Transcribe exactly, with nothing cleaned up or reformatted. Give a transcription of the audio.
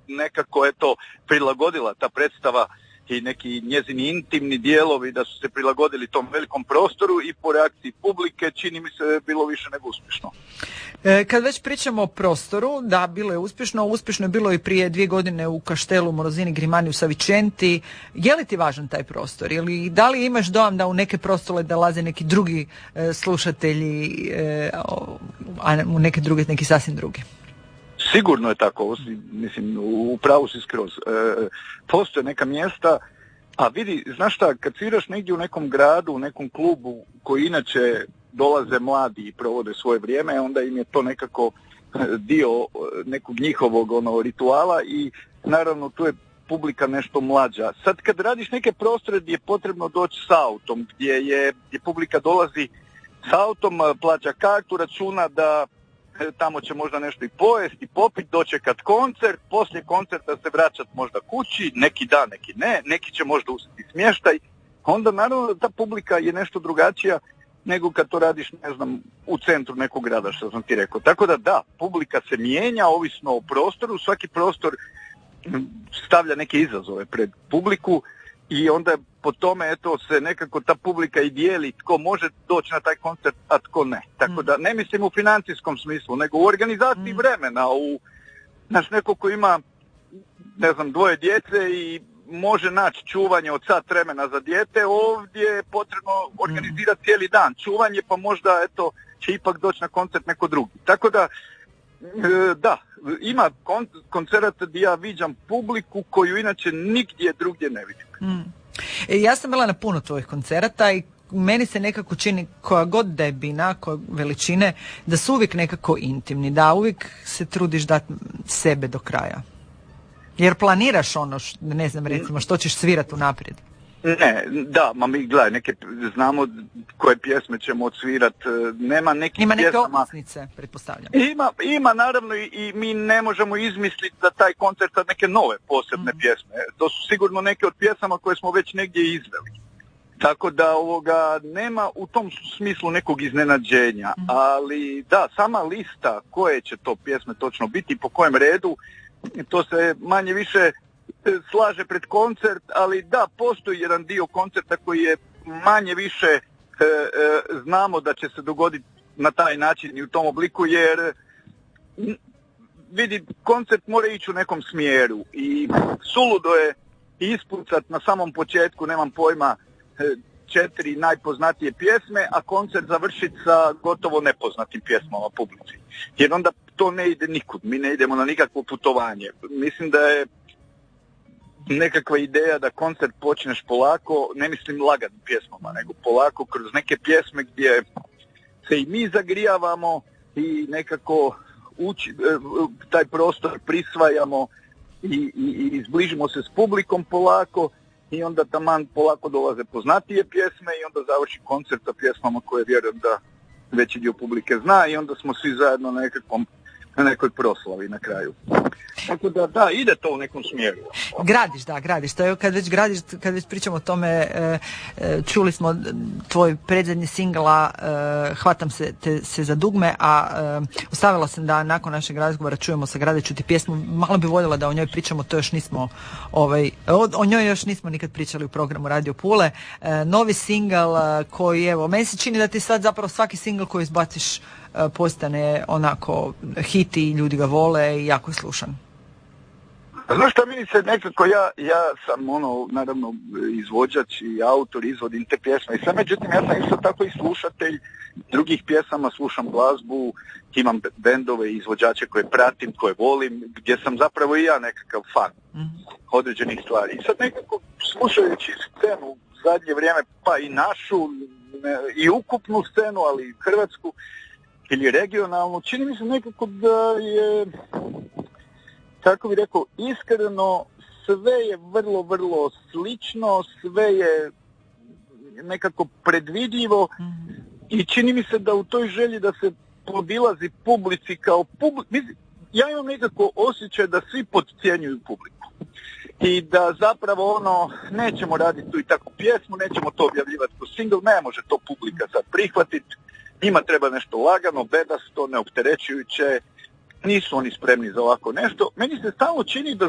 nekako eto prilagodila ta predstava i neki njezini intimni dijelovi da su se prilagodili tom velikom prostoru i po reakciji publike čini mi se bilo više nego uspješno. E, kad već pričamo o prostoru, da, bilo je uspješno, uspješno je bilo i prije dvije godine u Kaštelu Morosini Grimani u Savicenti. Je li ti važan taj prostor? Ili da li imaš dojam da u neke prostore dolaze neki drugi e, slušatelji, e, a u neke druge neki sasvim drugi? Sigurno je tako, mislim, u pravu si skroz. E, postoje neka mjesta, a vidi, znaš šta, kad sviraš negdje u nekom gradu, u nekom klubu koji inače dolaze mladi i provode svoje vrijeme, onda im je to nekako dio nekog njihovog ono, rituala i naravno tu je publika nešto mlađa. Sad kad radiš neke prostore gdje je potrebno doći s autom, gdje, je, gdje publika dolazi s autom, plaća kartu, računa da tamo će možda nešto i pojesti, popiti, dočekat koncert, poslije koncerta se vraćat možda kući, neki da, neki ne, neki će možda uzeti smještaj, onda naravno da ta publika je nešto drugačija nego kad to radiš, ne znam, u centru nekog grada, što sam ti rekao. Tako da da, publika se mijenja ovisno o prostoru, svaki prostor stavlja neke izazove pred publiku i onda po tome eto se nekako ta publika i dijeli tko može doći na taj koncert, a tko ne. Tako da ne mislim u financijskom smislu, nego u organizaciji vremena, u naš neko ko ima, ne znam, dvoje djece i može naći čuvanje od sat vremena za dijete, ovdje je potrebno organizirati cijeli dan čuvanje, pa možda eto će ipak doći na koncert neko drugi. Tako da da, ima kon- koncerata gdje ja viđam publiku koju inače nigdje drugdje ne vidim. Mm. E, ja sam bila na puno tvojih koncerata i meni se nekako čini koja god debina, koja veličine, da su uvijek nekako intimni, da uvijek se trudiš dati sebe do kraja. Jer planiraš ono, š, ne znam, recimo, što ćeš svirati unaprijed. Ne, da, ma mi gledaj, neke, znamo koje pjesme ćemo odsvirat, nema nekih ima neke pjesama. opisnice, pretpostavljam. Ima, ima naravno i, i mi ne možemo izmisliti za taj koncert sad neke nove posebne mm. pjesme. To su sigurno neke od pjesama koje smo već negdje izveli. Tako da ovoga nema u tom smislu nekog iznenađenja, mm. ali da, sama lista koje će to pjesme točno biti, po kojem redu, to se manje više slaže pred koncert, ali da, postoji jedan dio koncerta koji je manje više e, e, znamo da će se dogoditi na taj način i u tom obliku, jer vidi, koncert mora ići u nekom smjeru i suludo je ispucat na samom početku, nemam pojma, četiri najpoznatije pjesme, a koncert završiti sa gotovo nepoznatim pjesmama publici. Jer onda to ne ide nikud, mi ne idemo na nikakvo putovanje. Mislim da je nekakva ideja da koncert počneš polako, ne mislim laganim pjesmama, nego polako kroz neke pjesme gdje se i mi zagrijavamo i nekako uči, taj prostor prisvajamo i, i, i izbližimo se s publikom polako i onda taman polako dolaze poznatije pjesme i onda završi koncert sa pjesmama koje vjerujem da veći dio publike zna i onda smo svi zajedno na nekakvom na nekoj proslavi na kraju. Tako da, da, ide to u nekom smjeru. Gradiš, da, gradiš. To je, kad već gradiš, kad već pričamo o tome, e, e, čuli smo tvoj predzadnji singla e, Hvatam se, te, se za dugme, a e, ostavila sam da nakon našeg razgovora čujemo sa Gradeću ti pjesmu. Malo bi voljela da o njoj pričamo, to još nismo, ovaj, o, o njoj još nismo nikad pričali u programu Radio Pule. E, novi singl koji, evo, meni se čini da ti sad zapravo svaki singl koji izbaciš postane onako hit i ljudi ga vole i jako je slušan. Znaš šta, Milice, nekako ja, ja sam ono, naravno, izvođač i autor, izvodim te pjesme i sve, međutim ja sam isto tako i slušatelj drugih pjesama, slušam glazbu, imam bendove i izvođače koje pratim, koje volim, gdje sam zapravo i ja nekakav fan mm. određenih stvari. I sad nekako slušajući scenu zadnje vrijeme, pa i našu, i ukupnu scenu, ali i hrvatsku, ili regionalnu, čini mi se nekako da je, tako bi rekao, iskreno, sve je vrlo, vrlo slično, sve je nekako predvidljivo i čini mi se da u toj želji da se podilazi publici kao publici, ja imam nekako osjećaj da svi podcjenjuju publiku i da zapravo ono, nećemo raditi tu i takvu pjesmu, nećemo to objavljivati kao single, ne može to publika sad prihvatiti. Njima treba nešto lagano, bedasto, neopterećujuće, nisu oni spremni za ovako nešto. Meni se stalno čini da